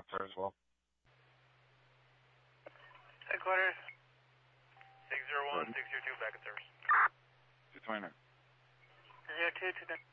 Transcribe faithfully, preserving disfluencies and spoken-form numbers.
outside as well. Headquarters. six zero one, six zero two, back at service. two twenty-nine. zero two, two